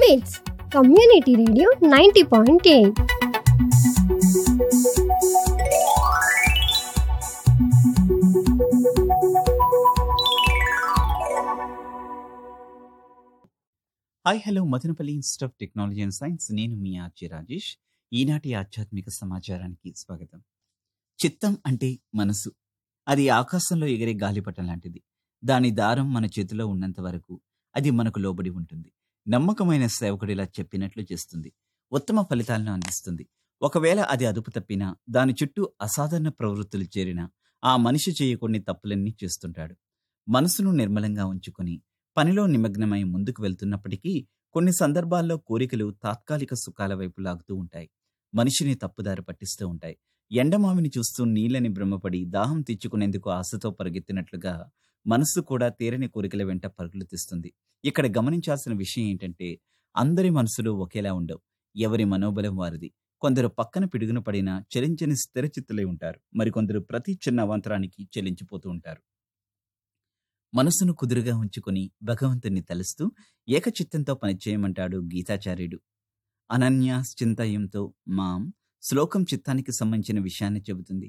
MITS Community Radio 90.8. Hi hello Madanapalle institute of technology and science. నేను మీ RJ Rajesh. ఈనాటి ఆధ్యాత్మిక సమాచారానికి స్వాగతం. చిత్తం అంటే మనసు. అది ఆకాశంలో ఎగిరే గాలిపటం లాంటిది. దాని దారం మన చేతిలో ఉన్నంత వరకు అది మనకు లోబడి ఉంటుంది. నమ్మకమైన సేవకుడిలా చెప్పినట్లు చేస్తుంది. ఉత్తమ ఫలితాలను అందిస్తుంది. ఒకవేళ అది అదుపు తప్పినా, దాని చుట్టూ అసాధారణ ప్రవృత్తులు చేరినా, ఆ మనిషి చేయకూడని తప్పులన్నీ చేస్తుంటాడు. మనసును నిర్మలంగా ఉంచుకొని పనిలో నిమగ్నమై ముందుకు వెళ్తున్నప్పటికీ కొన్ని సందర్భాల్లో కోరికలు తాత్కాలిక సుఖాల వైపు లాగుతూ ఉంటాయి. మనిషిని తప్పుదారి పట్టిస్తూ ఉంటాయి. ఎండమావిని చూస్తూ నీళ్ళని భ్రమపడి దాహం తీర్చుకునేందుకు ఆశతో పరిగెత్తినట్లుగా మనస్సు కూడా తీరని కోరికల వెంట పరుగులు తీస్తుంది. ఇక్కడ గమనించాల్సిన విషయం ఏంటంటే, అందరి మనసులు ఒకేలా ఉండవు. ఎవరి మనోబలం వారిది. కొందరు పక్కన పిడుగున పడినా చలించని స్థిరచిత్తులై ఉంటారు. మరికొందరు ప్రతి చిన్న అవాంతరానికి చెలించిపోతూ ఉంటారు. మనసును కుదురుగా ఉంచుకొని భగవంతుని తలుస్తూ ఏకచిత్తంతో పనిచేయమంటాడు గీతాచార్యుడు. అనన్యాశ్చింతయంతో మాం శ్లోకం చిత్తానికి సంబంధించిన విషయాన్ని చెబుతుంది.